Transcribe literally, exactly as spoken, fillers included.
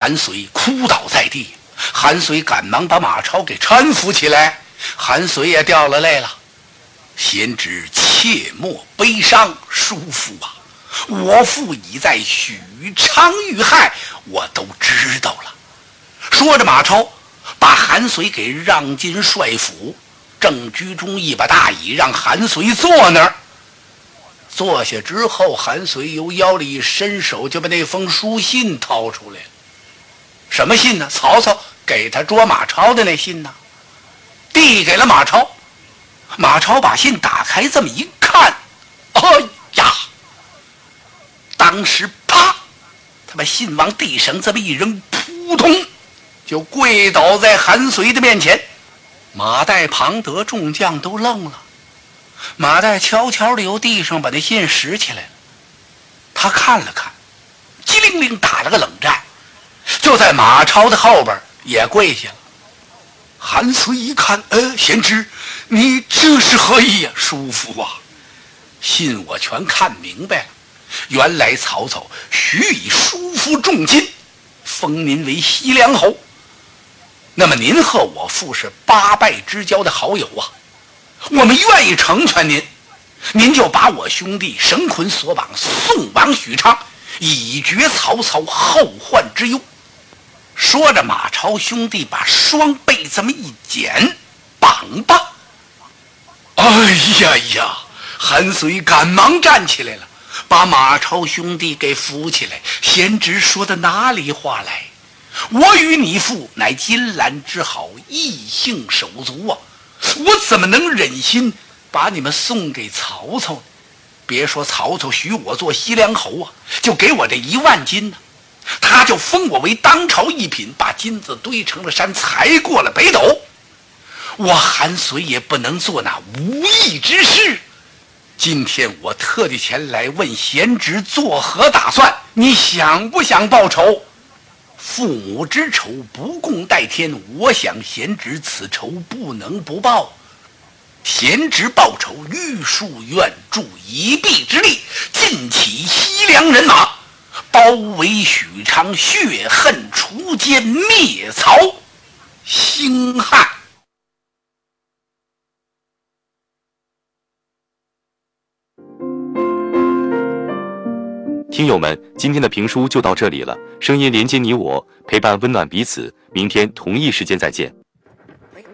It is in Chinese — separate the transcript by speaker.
Speaker 1: 韩遂哭倒在地，韩遂赶忙把马超给搀扶起来，韩遂也掉了泪了。贤侄切莫悲伤，叔父啊，我父已在许昌遇害，我都知道了。说着，马超把韩遂给让进帅府，正居中一把大椅，让韩遂坐那儿。坐下之后，韩遂由腰里一伸手，就把那封书信掏出来了。什么信呢？曹操给他捉马超的那信呢，递给了马超。马超把信打开，这么一看，哎呀！当时啪，他把信往地上这么一扔，扑通就跪倒在韩遂的面前。马岱、庞德众将都愣了。马岱悄悄地由地上把那信拾起来了，他看了看，机灵灵打了个冷战，就在马超的后边也跪下了。韩遂一看，呃，贤侄，你这是何意呀？叔父啊，信我全看明白了，原来曹操许以叔父重金，封您为西凉侯。那么您和我父是八拜之交的好友啊，我们愿意成全您，您就把我兄弟绳捆索绑，送往许昌，以绝曹操后患之忧。说着，马超兄弟把双背这么一剪，绑吧。哎呀呀！韩遂赶忙站起来了，把马超兄弟给扶起来。贤侄说的哪里话来？我与你父乃金兰之好，异姓手足啊，我怎么能忍心把你们送给曹操呢？别说曹操许我做西凉侯啊，就给我这一万金呢，他就封我为当朝一品，把金子堆成了山，才过了北斗。我韩遂也不能做那无义之事。今天我特地前来问贤侄作何打算，你想不想报仇？父母之仇不共戴天，我想贤侄此仇不能不报。贤侄报仇，欲速愿助一臂之力，尽起西凉人马，包围许昌，血恨除奸，灭曹兴汉。
Speaker 2: 听友们，今天的评书就到这里了，声音连接你我，陪伴温暖彼此，明天同一时间再见。